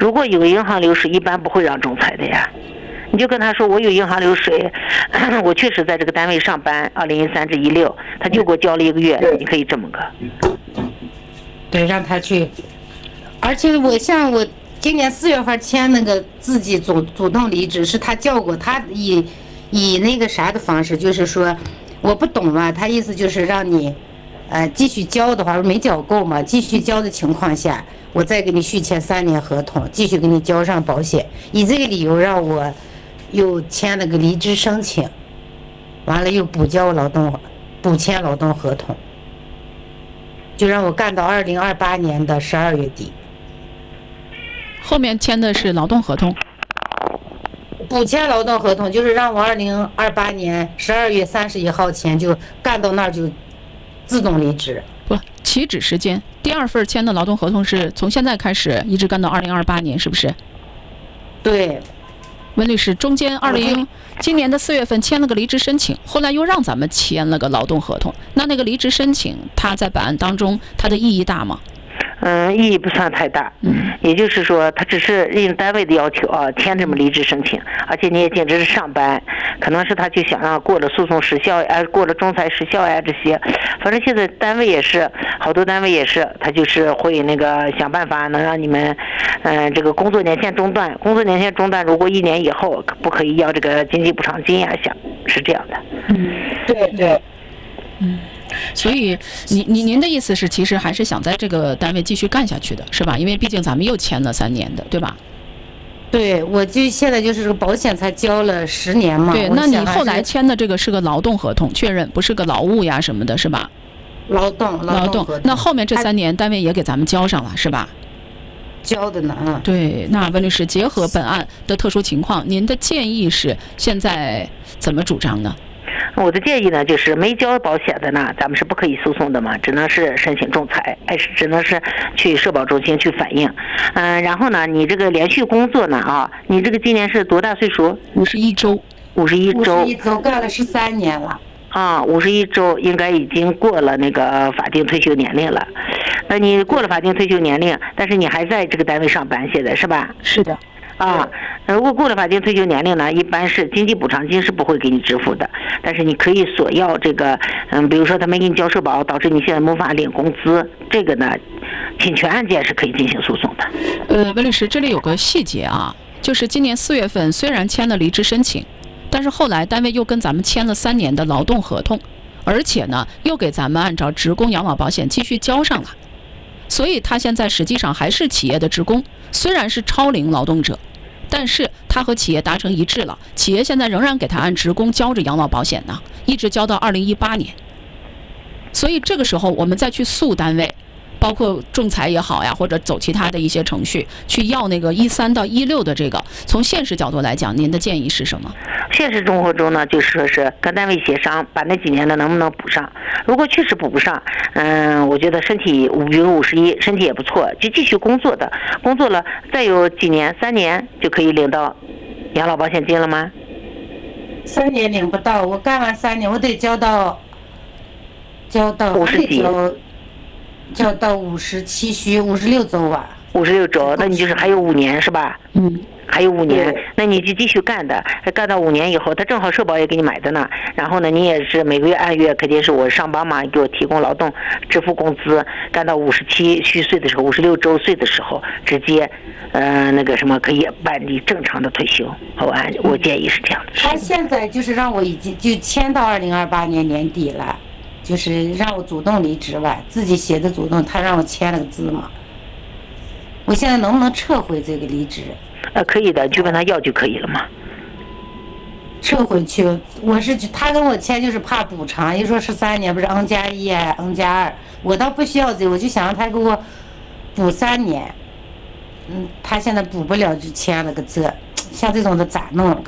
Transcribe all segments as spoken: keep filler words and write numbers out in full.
如果有银行流水，一般不会让仲裁的呀。你就跟他说，我有银行流水，我确实在这个单位上班，二零一三至一六，他就给我交了一个月，你可以这么个。 对，让他去。而且我像我今年四月份签那个自己主主动离职，是他叫过，他以以那个啥的方式，就是说我不懂嘛，他意思就是让你，呃，继续交的话没交够嘛，继续交的情况下，我再给你续签三年合同，继续给你交上保险，以这个理由让我。又签了个离职申请，完了又补交劳动，补签劳动合同，就让我干到二零二八年的十二月底。 后面签的是劳动合同， 补签劳动合同就是让我二零二八年十二月三十一号前就干到那儿就自动离职。 不，起止时间，第二份签的劳动合同是从现在开始一直干到二零二八年，是不是？ 对。 温律师，中间二零今年的四月份签了个离职申请，后来又让咱们签了个劳动合同。那那个离职申请，它在本案当中，它的意义大吗？ 嗯，意义不算太大。嗯，也就是说，他只是应单位的要求啊，签这么离职申请，而且你也仅只是上班，可能是他就想让过了诉讼时效，哎，过了仲裁时效呀这些。反正现在单位也是，好多单位也是，他就是会那个想办法能让你们，嗯、呃，这个工作年限中断，工作年限中断，如果一年以后不可以要这个经济补偿金呀，想是这样的。 嗯，对对， 嗯。所以，您您您的意思是，其实还是想在这个单位继续干下去的，是吧？因为毕竟咱们又签了三年的，对吧？ 对，我就现在就是个保险才交了十年嘛。 对，那你后来签的这个是个劳动合同，确认不是个劳务呀什么的，是吧？ 劳动， 劳动。那后面这三年单位也给咱们交上了，是吧？ 交的呢。嗯。 对，那温律师结合本案的特殊情况，您的建议是现在怎么主张呢？ 我的建议呢，就是没交保险的呢，咱们是不可以诉讼的嘛，只能是申请仲裁，还是只能是去社保中心去反映。嗯、呃，然后呢，你这个连续工作呢啊，你这个今年是多大岁数？ 五十一周。 五十一周。 五十一周干了十三年了。 啊，五十一周应该已经过了那个法定退休年龄了。那你过了法定退休年龄，但是你还在这个单位上班，现在是吧？ 是的。 啊，如果过了法定退休年龄呢，一般是经济补偿金是不会给你支付的，但是你可以索要这个，嗯，比如说他没给你交社保，导致你现在无法领工资，这个呢，侵权案件是可以进行诉讼的。 呃，温律师，这里有个细节啊，就是今年四月份虽然签了离职申请，但是后来单位又跟咱们签了三年的劳动合同，而且呢，又给咱们按照职工养老保险继续交上了。所以他现在实际上还是企业的职工，虽然是超龄劳动者，但是他和企业达成一致了，企业现在仍然给他按职工交着养老保险呢，一直交到二零一八年。所以这个时候我们再去诉单位，包括仲裁也好呀，或者走其他的一些程序，去要那个一三到一六的这个，从现实角度来讲，您的建议是什么？ 现实生活中呢，就是说是跟单位协商，把那几年的能不能补上。如果确实补不上，嗯，我觉得身体比如五十一，身体也不错，就继续工作的，工作了再有几年，三年就可以领到养老保险金了吗？ 三年领不到，我干完三年，我得交到交到五十几， 交到五十七虚五十六周吧。 五十六周，那你就是还有五年是吧？ 嗯。 还有五年，那你就继续干的，干到五年以后，他正好社保也给你买的呢。然后呢，你也是每个月按月，肯定是我上班嘛，给我提供劳动支付工资。干到五十七虚岁的时候，五十六周岁的时候，直接，呃，那个什么可以办理正常的退休。我按我建议是这样的。 他现在就是让我已经就签到二零二八年年底了，就是让我主动离职了，自己写的主动，他让我签了个字嘛。我现在能不能撤回这个离职？ 呃，可以的，就问他要就可以了嘛。 撤回去，我是他跟我签就是怕补偿，一说十三年不是 N 加一啊 N 加二，我倒不需要这个，我就想让他给我补三年。嗯，他现在补不了就签了个字，像这种的咋弄个？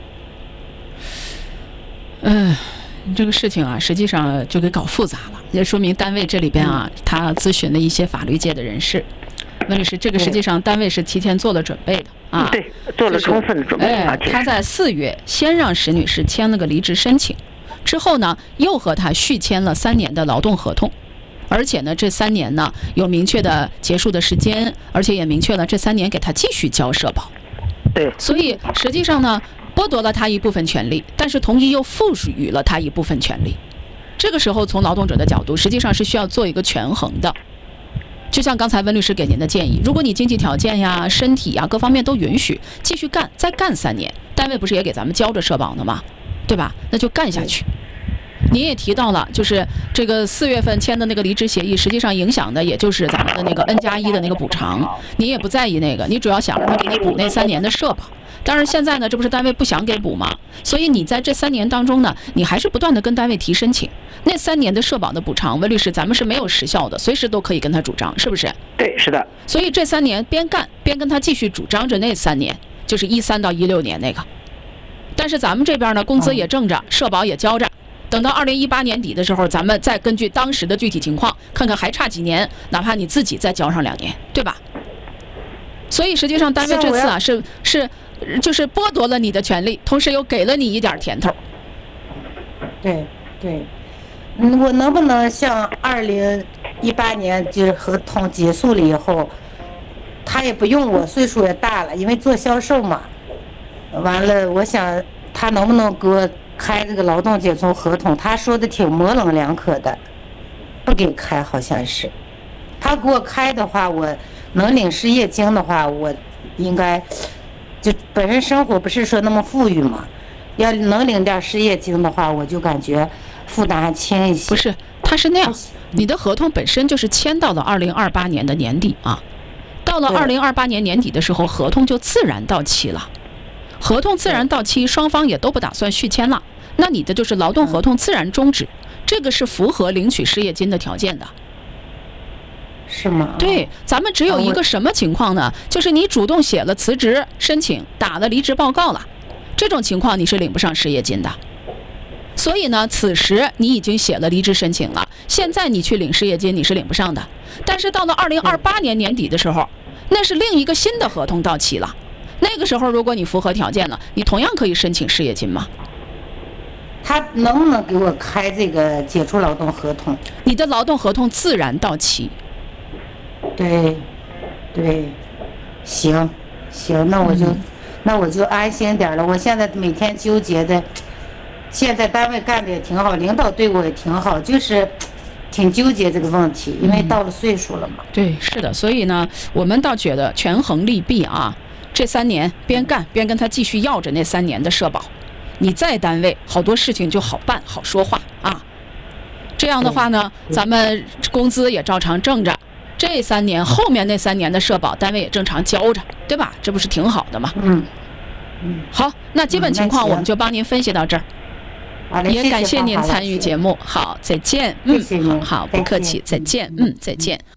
嗯，这个事情啊，实际上就给搞复杂了，也说明单位这里边啊，他咨询了一些法律界的人士。温律师，这个实际上单位是提前做了准备的啊， 对，做了充分的准备。 哎，他在四月先让石女士签了个离职申请，之后呢，又和他续签了三年的劳动合同， 而且呢，这三年呢有明确的结束的时间，而且也明确了这三年给他继续交社保。 对， 所以实际上呢，剥夺了他一部分权利，但是同意又赋予了他一部分权利。这个时候，从劳动者的角度，实际上是需要做一个权衡的。就像刚才温律师给您的建议，如果你经济条件呀、身体呀各方面都允许，继续干，再干三年，单位不是也给咱们交着社保呢吗？对吧？那就干下去。您也提到了，就是这个四月份签的那个离职协议，实际上影响的也就是咱们的那个 N 加一的那个补偿，您也不在意那个，你主要想让他给你补那三年的社保。但是现在呢，这不是单位不想给补吗？所以你在这三年当中呢，你还是不断的跟单位提申请，那三年的社保的补偿，温律师咱们是没有时效的，随时都可以跟他主张，是不是？ 对，是的。 所以这三年边干边跟他继续主张着那三年，就是一三到一六年那个。但是咱们这边呢，工资也挣着，社保也交着。等到二零一八年底的时候，咱们再根据当时的具体情况，看看还差几年，哪怕你自己再交上两年，对吧？所以实际上单位这次啊，是是就是剥夺了你的权利，同时又给了你一点甜头。 对对，嗯，我能不能像二零一八年就是合同结束了以后，他也不用我，岁数也大了，因为做销售嘛，完了，我想他能不能给我开这个劳动解除合同？他说的挺模棱两可的，不给开好像是。他给我开的话，我能领失业金的话，我应该就本身生活不是说那么富裕嘛，要能领点失业金的话，我就感觉负担还轻一些。 不是，他是那样，你的合同本身就是签到了二零二八年的年底啊，到了二零二八年年底的时候，合同就自然到期了。合同自然到期，双方也都不打算续签了，那你的就是劳动合同自然终止，这个是符合领取失业金的条件的。 是吗？ 对，咱们只有一个什么情况呢？就是你主动写了辞职申请，打了离职报告了，这种情况你是领不上失业金的。所以呢，此时你已经写了离职申请了，现在你去领失业金你是领不上的。但是到了二零二八年年底的时候，那是另一个新的合同到期了，那个时候如果你符合条件了，你同样可以申请失业金吗？ 他能不能给我开这个解除劳动合同？ 你的劳动合同自然到期。 对，对，行，行，那我就，嗯、那我就安心点了。我现在每天纠结的，现在单位干的也挺好，领导对我也挺好，就是挺纠结这个问题，因为到了岁数了嘛。 嗯、对，是的，所以呢，我们倒觉得权衡利弊啊，这三年边干边跟他继续要着那三年的社保，你在单位好多事情就好办好说话啊。这样的话呢，咱们工资也照常挣着。这三年后面那三年的社保，单位也正常交着，对吧？这不是挺好的吗？ 嗯嗯。 好，那基本情况我们就帮您分析到这儿。 好嘞， 也感谢您参与节目。好，再见。嗯， 谢谢您。 好，不客气，再见。嗯，再见。